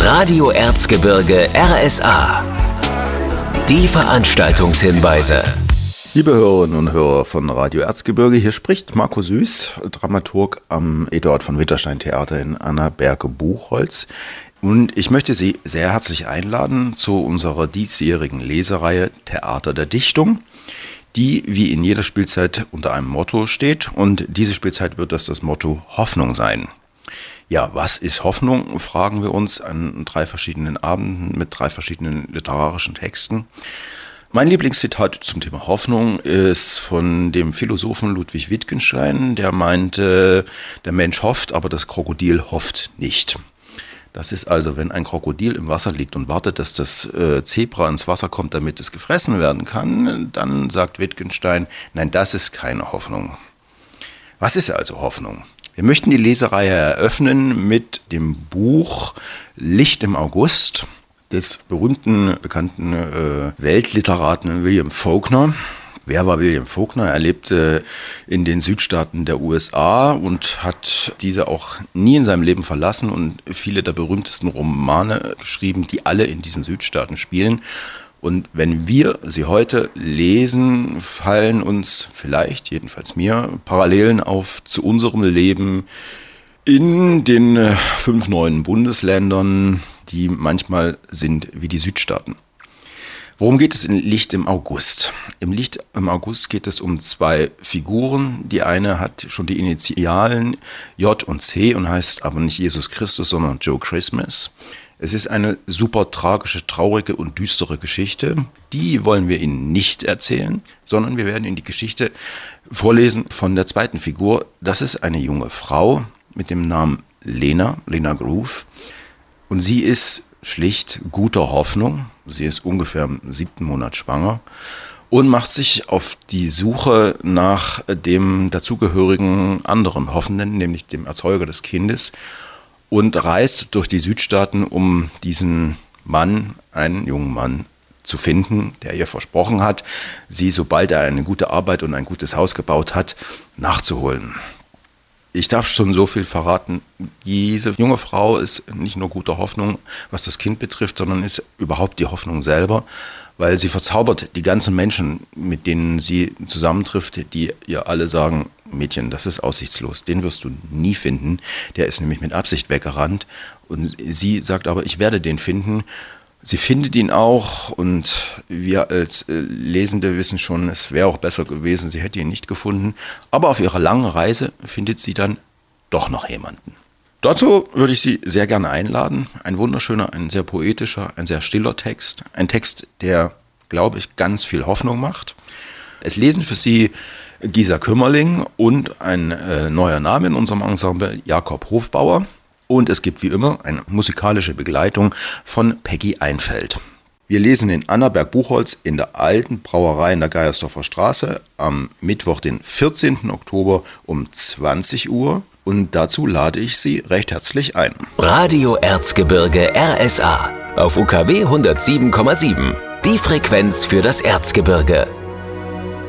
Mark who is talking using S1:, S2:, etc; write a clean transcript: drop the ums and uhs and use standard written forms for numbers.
S1: Radio Erzgebirge RSA. Die Veranstaltungshinweise.
S2: Liebe Hörerinnen und Hörer von Radio Erzgebirge, hier spricht Marco Süß, Dramaturg am Eduard von Winterstein Theater in Annaberge-Buchholz. Und ich möchte Sie sehr herzlich einladen zu unserer diesjährigen Lesereihe Theater der Dichtung, die wie in jeder Spielzeit unter einem Motto steht. Und diese Spielzeit wird das Motto Hoffnung sein. Ja, was ist Hoffnung, fragen wir uns an 3 verschiedenen Abenden mit 3 verschiedenen literarischen Texten. Mein Lieblingszitat zum Thema Hoffnung ist von dem Philosophen Ludwig Wittgenstein, der meinte, der Mensch hofft, aber das Krokodil hofft nicht. Das ist also, wenn ein Krokodil im Wasser liegt und wartet, dass das Zebra ins Wasser kommt, damit es gefressen werden kann, dann sagt Wittgenstein, nein, das ist keine Hoffnung. Was ist also Hoffnung? Wir möchten die Lesereihe eröffnen mit dem Buch Licht im August des berühmten, bekannten Weltliteraten William Faulkner. Wer war William Faulkner? Er lebte in den Südstaaten der USA und hat diese auch nie in seinem Leben verlassen und viele der berühmtesten Romane geschrieben, die alle in diesen Südstaaten spielen. Und wenn wir sie heute lesen, fallen uns vielleicht, jedenfalls mir, Parallelen auf zu unserem Leben in den 5 neuen Bundesländern, die manchmal sind wie die Südstaaten. Worum geht es in Licht im August? Im Licht im August geht es um 2 Figuren. Die eine hat schon die Initialen J und C und heißt aber nicht Jesus Christus, sondern Joe Christmas. Es ist eine super tragische, traurige und düstere Geschichte. Die wollen wir Ihnen nicht erzählen, sondern wir werden Ihnen die Geschichte vorlesen von der zweiten Figur. Das ist eine junge Frau mit dem Namen Lena Groove. Und sie ist schlicht guter Hoffnung. Sie ist ungefähr im 7. Monat schwanger und macht sich auf die Suche nach dem dazugehörigen anderen Hoffenden, nämlich dem Erzeuger des Kindes, und reist durch die Südstaaten, um diesen Mann, einen jungen Mann, zu finden, der ihr versprochen hat, sie, sobald er eine gute Arbeit und ein gutes Haus gebaut hat, nachzuholen. Ich darf schon so viel verraten, diese junge Frau ist nicht nur gute Hoffnung, was das Kind betrifft, sondern ist überhaupt die Hoffnung selber, weil sie verzaubert die ganzen Menschen, mit denen sie zusammentrifft, die ihr alle sagen, Mädchen, das ist aussichtslos, den wirst du nie finden, der ist nämlich mit Absicht weggerannt und sie sagt aber, ich werde den finden. Sie findet ihn auch und wir als Lesende wissen schon, es wäre auch besser gewesen, sie hätte ihn nicht gefunden. Aber auf ihrer langen Reise findet sie dann doch noch jemanden. Dazu würde ich Sie sehr gerne einladen. Ein wunderschöner, ein sehr poetischer, ein sehr stiller Text. Ein Text, der, glaube ich, ganz viel Hoffnung macht. Es lesen für Sie Gisa Kümmerling und ein neuer Name in unserem Ensemble, Jakob Hofbauer. Und es gibt wie immer eine musikalische Begleitung von Peggy Einfeld. Wir lesen in Annaberg-Buchholz in der alten Brauerei in der Geiersdorfer Straße am Mittwoch, den 14. Oktober um 20 Uhr. Und dazu lade ich Sie recht herzlich ein.
S1: Radio Erzgebirge RSA auf UKW 107,7. Die Frequenz für das Erzgebirge.